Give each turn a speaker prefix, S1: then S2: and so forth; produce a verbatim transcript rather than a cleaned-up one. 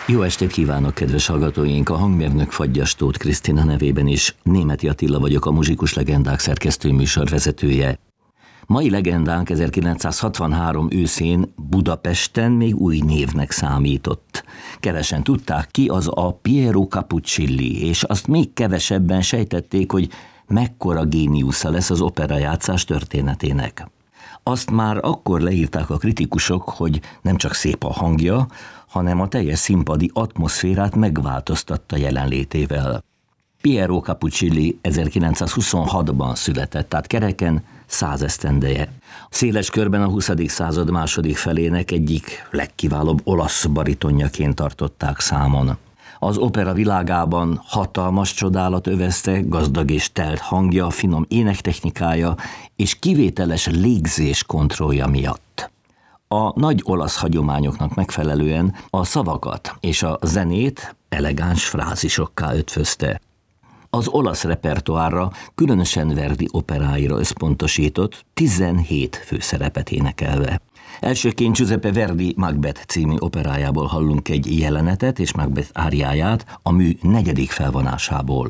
S1: Jó estét kívánok, kedves hallgatóink! A hangmérnök Fagyas Tóth Krisztina nevében is Németi Attila vagyok, a Muzsikus Legendák szerkesztő műsorvezetője. Mai legendánk ezerkilencszázhatvanhárom őszén Budapesten még új névnek számított. Kevesen tudták ki az a Piero Capuccilli, és azt még kevesebben sejtették, hogy mekkora géniusza lesz az operajátszás történetének. Azt már akkor leírták a kritikusok, hogy nem csak szép a hangja, hanem a teljes színpadi atmoszférát megváltoztatta jelenlétével. Piero Capuccilli ezerkilencszázhuszonhatban született, tehát kereken száz esztendeje. Széles körben a huszadik század második felének egyik legkiválóbb olasz baritonjaként tartották számon. Az opera világában hatalmas csodálat övezte, gazdag és telt hangja, finom énektechnikája és kivételes légzés kontrollja miatt. A nagy olasz hagyományoknak megfelelően a szavakat és a zenét elegáns frázisokká ötvözte. Az olasz repertoárra, különösen Verdi operáira összpontosított, tizenhét főszerepet énekelve. Elsőként Giuseppe Verdi Macbeth című operájából hallunk egy jelenetet és Macbeth áriáját a mű negyedik felvonásából.